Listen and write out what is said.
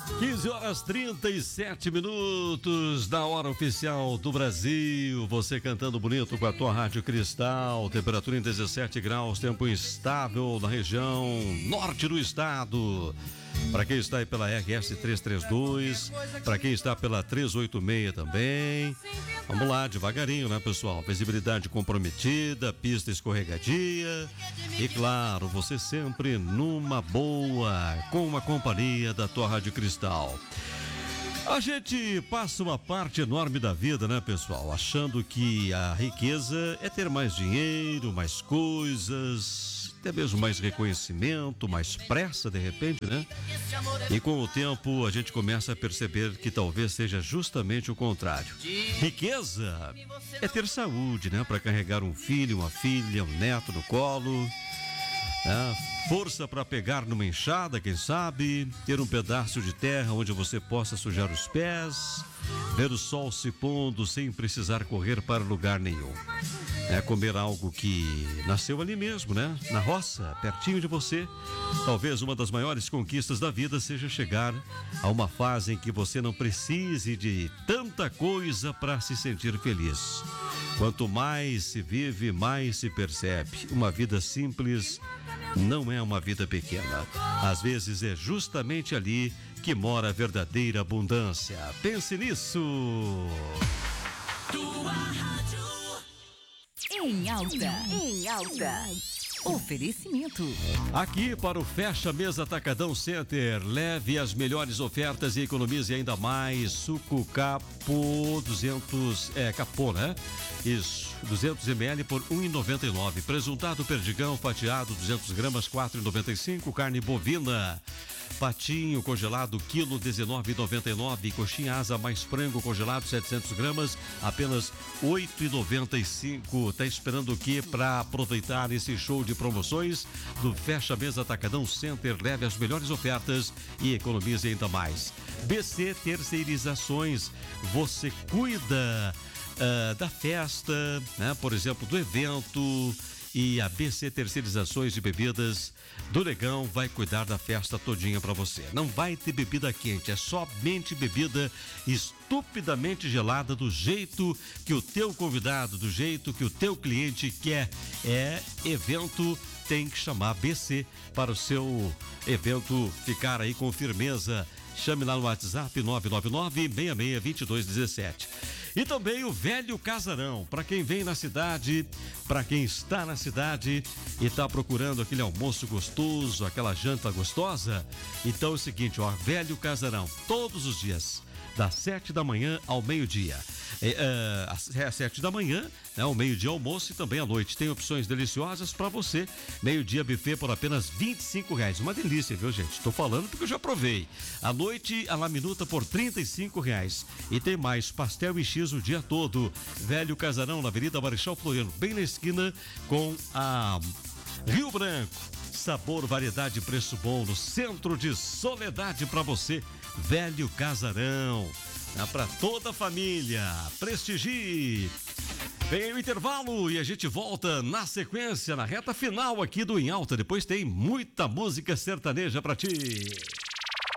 15h37 da hora oficial do Brasil. Você cantando bonito com a tua Rádio Cristal. Temperatura em 17 graus, tempo instável na região norte do estado. Para quem está aí pela RS 332, para quem está pela 386 também. Vamos lá, devagarinho, né, pessoal? Visibilidade comprometida, pista escorregadia. E claro, você sempre numa boa, com a companhia da tua Rádio Cristal. A gente passa uma parte enorme da vida, né, pessoal? Achando que a riqueza é ter mais dinheiro, mais coisas, até mesmo mais reconhecimento, mais pressa, de repente, né? E com o tempo a gente começa a perceber que talvez seja justamente o contrário. Riqueza é ter saúde, né? Para carregar um filho, uma filha, um neto no colo. Força para pegar numa enxada, quem sabe, ter um pedaço de terra onde você possa sujar os pés, ver o sol se pondo sem precisar correr para lugar nenhum. Comer algo que nasceu ali mesmo, né? Na roça, pertinho de você. Talvez uma das maiores conquistas da vida seja chegar a uma fase em que você não precise de tanta coisa para se sentir feliz. Quanto mais se vive, mais se percebe. Uma vida simples não é uma vida pequena. Às vezes é justamente ali que mora a verdadeira abundância. Pense nisso! Tua rádio em alta. Oferecimento. Aqui para o Fecha Mesa Atacadão Center, leve as melhores ofertas e economize ainda mais. Suco Capo 200, Capô, né? Isso, 200 ml por R$ 1,99. Presuntado Perdigão fatiado 200 gramas, R$ 4,95. Carne bovina patinho congelado, quilo R$ 19,99. Coxinha asa mais frango congelado, 700 gramas, apenas R$ 8,95. Tá esperando o quê para aproveitar esse show de promoções do Fecha Mesa Atacadão Center? Leve as melhores ofertas e economize ainda mais. BC Terceirizações, você cuida da festa, né? Por exemplo, do evento. E a BC Terceirizações de Bebidas do Negão vai cuidar da festa todinha para você. Não vai ter bebida quente, é somente bebida estupidamente gelada do jeito que o teu convidado, do jeito que o teu cliente quer. Evento tem que chamar BC para o seu evento ficar aí com firmeza. Chame lá no WhatsApp 999-662217. E também o Velho Casarão, para quem vem na cidade, para quem está na cidade e está procurando aquele almoço gostoso, aquela janta gostosa. Então é o seguinte, Velho Casarão, todos os dias, das 7 da manhã ao meio-dia. Às 7 da manhã, ao meio-dia almoço e também à noite. Tem opções deliciosas para você. Meio-dia buffet por apenas R$25. Uma delícia, viu, gente? Estou falando porque eu já provei. À noite, a laminuta por R$35. E tem mais, pastel e X o dia todo. Velho Casarão, na Avenida Marechal Floriano, bem na esquina com a Rio Branco. Sabor, variedade, preço bom no centro de Soledade para você. Velho Casarão, para toda a família. Prestigie. Vem o intervalo e a gente volta na sequência, na reta final aqui do Em Alta. Depois tem muita música sertaneja para ti.